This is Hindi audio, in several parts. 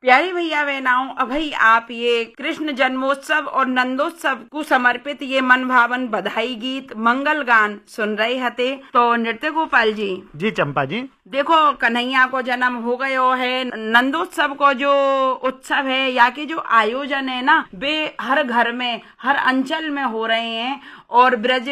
प्यारे भैया बहनाओं, अभी आप ये कृष्ण जन्मोत्सव और नंदोत्सव को समर्पित ये मन भावन बधाई गीत मंगल गान सुन रहे हते। तो नृत्य गोपाल जी चंपा जी, देखो कन्हैया को जन्म हो गयो है। नंदोत्सव को जो उत्सव है या के जो आयोजन है ना, वे हर घर में हर अंचल में हो रहे हैं। और ब्रज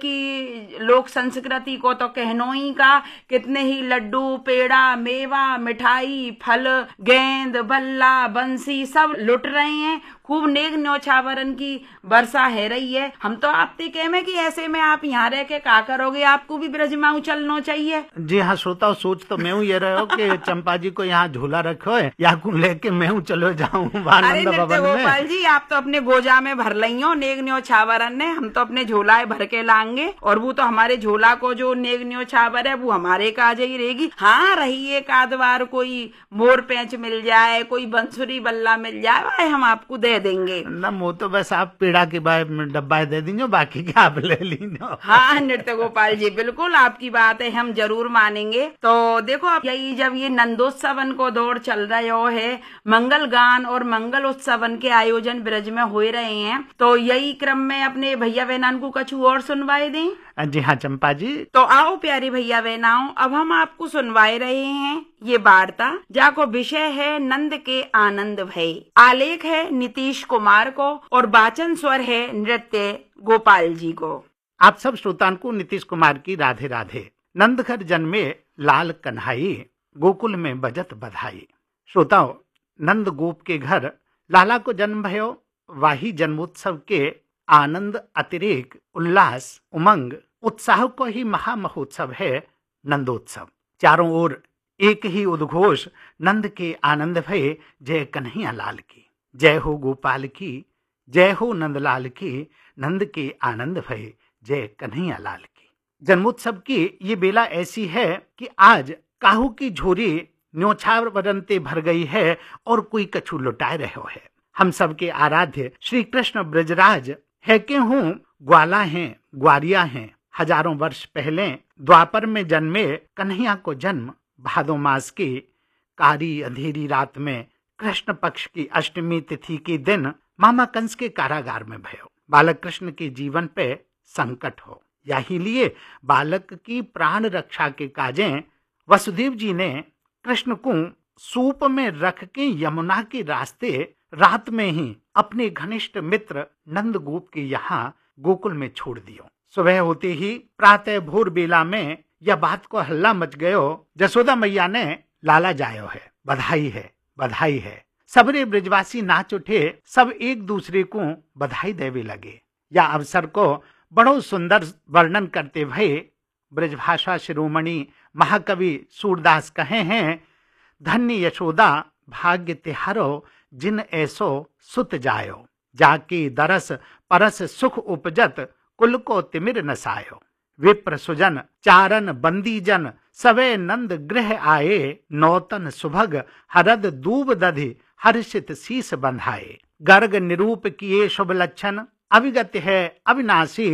की लोक संस्कृति को तो कहनो ही का, कितने ही लड्डू पेड़ा मेवा मिठाई फल गेंद बल्ला बंसी सब लुट रहे हैं। खूब नेक न्योछावरन की वर्षा है रही है। हम तो आपसे कह में कि ऐसे में आप यहाँ रह के का करोगे, आपको भी ब्रज में चलना चाहिए। जी हाँ श्रोता, सोच तो मैं ये रहे हो कि चंपा जी को यहाँ झूला रखो है या कुछ लेके मैं चलो जाऊँ आनंद भवन में। गोपाल जी, आप तो अपने गोजा में भर ली हो नेक न्योछावरन ने, हम तो अपने झोला भर के लाएंगे। और वो तो हमारे झोला को जो नेक न्योछावर है वो हमारे काज ही रहेगी। हाँ रही एक आध बार कोई मोर पेंच मिल जाए, कोई बंसुरी बल्ला मिल जाए, भाई हम आपको दे देंगे ना। वो तो बस आप पेड़ा के डब्बा दे दीजिए, बाकी क्या आप ले लीजिए। हाँ नृत्य गोपाल जी, बिल्कुल आपकी बात है, हम जरूर मानेंगे। तो देखो अब यही जब ये नंदोत्सवन को दौर चल रहा है, मंगल गान और मंगल उत्सवन के आयोजन ब्रज में हो रहे हैं, तो यही क्रम में अपने भैया बहनान को कछु और सुनवाए दें। जी हाँ चंपा जी, तो आओ प्यारी भैया बहनाओं, अब हम आपको सुनवाए रहे हैं ये वार्ता, जाको विषय है नंद के आनंद भय। आलेख है नीतीश कुमार को और वाचन स्वर है नृत्य गोपाल जी को। आप सब श्रोतान को नीतीश कुमार की राधे राधे। नंद घर जन्मे लाल कन्हाई, गोकुल में बजत बधाई। श्रोताओं, नंद गोप के घर लाला को जन्म भयो, वाही जन्मोत्सव के आनंद अतिरेक उल्लास उमंग उत्साह को ही महामहोत्सव है नंदोत्सव। चारों ओर एक ही उद्घोष, नंद के आनंद भय जय कन्हैया लाल की, जय हो गोपाल की, जय हो नंदलाल की, नंद के आनंद भय जय कन्हैया लाल की। जन्मोत्सव की ये बेला ऐसी है कि आज काहू की झोरी न्योछावर बरनते भर गई है और कोई कछु लुटाए रहो है। हम सबके आराध्य श्री कृष्ण ब्रजराज है के हूँ ग्वाला हैं ग्वारिया हैं। हजारों वर्ष पहले द्वापर में जन्मे कन्हैया को जन्म भादो मास की कारी अंधेरी रात में कृष्ण पक्ष की अष्टमी तिथि के दिन मामा कंस के कारागार में भयो। बालक कृष्ण के जीवन पे संकट हो, यही लिए बालक की प्राण रक्षा के काजें वसुदेव जी ने कृष्ण को सूप में रख के यमुना के रास्ते रात में ही अपने घनिष्ठ मित्र नंद गोप के यहाँ गोकुल में छोड़ दियो। सुबह होते ही प्रातः भोर बेला में यह बात को हल्ला मच गयो। जसोदा मैया ने लाला जायो है, बधाई है बधाई है। सबरे ब्रजवासी नाच उठे, सब एक दूसरे को बधाई देवे लगे। या अवसर को बड़ो सुंदर वर्णन करते भये ब्रजभाषा शिरोमणि महाकवि सूरदास कहे हैं, धन्य यशोदा भाग्य तिहारो जिन ऐसो सुत जायो, जाके दरस परस सुख उपजत कुल को तिमिर नसायो। विप्र सुजन चारण बंदी जन सवे नंद गृह आए, नौतन सुभग हरद दूब दधि हर्षित शीस बंधाए। गर्ग निरूप किए शुभ लक्षण अविगत है अविनाशी,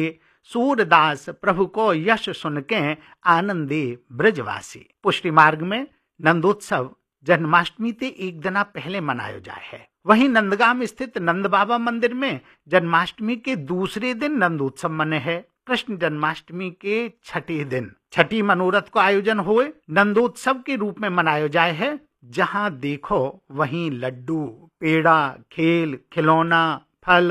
सूरदास प्रभु को यश सुन के आनंदी ब्रजवासी। पुष्टि मार्ग में नंदोत्सव जन्माष्टमी से एक दिना पहले मनायो जाए है। वहीं नंदगाम स्थित नंद बाबा मंदिर में जन्माष्टमी के दूसरे दिन नंदोत्सव मने है। कृष्ण जन्माष्टमी के छठे दिन छठी मनोरथ को आयोजन हुए नंदोत्सव के रूप में मनायो जाए है। जहां देखो वहीं लड्डू पेड़ा खेल खिलौना फल